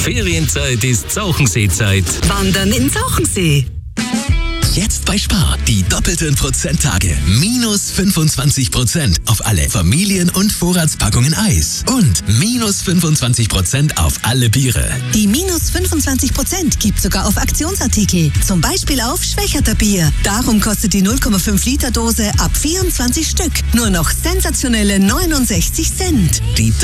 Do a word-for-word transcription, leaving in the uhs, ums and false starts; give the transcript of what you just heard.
Ferienzeit ist Zauchenseezeit. Wandern in Zauchensee. Jetzt bei Spar. Die doppelten Prozenttage. Minus fünfundzwanzig Prozent auf alle Familien- und Vorratspackungen Eis. Und minus fünfundzwanzig Prozent auf alle Biere. Die minus fünfundzwanzig Prozent gibt sogar auf Aktionsartikel. Zum Beispiel auf Schwächerter Bier. Darum kostet die null Komma fünf Liter Dose ab vierundzwanzig Stück nur noch sensationelle neunundsechzig Cent. Die